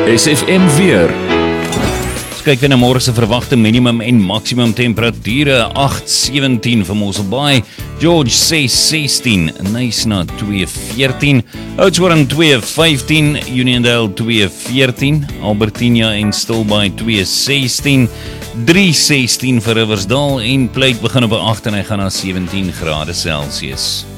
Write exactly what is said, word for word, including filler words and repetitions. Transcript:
S F M weer. Kyk weer na môre se verwagte minimum en maksimum temperature. agt sewentien vir Mossel Bay, George ses sestien, Knysna twee veertien, Oudtshoorn twee vyftien, Uniondale twee veertien, Albertina en Stilbaai twee sestien, drie sestien vir Riversdal en Pleit begin op agt en hy gaan na sewentien grade Celsius.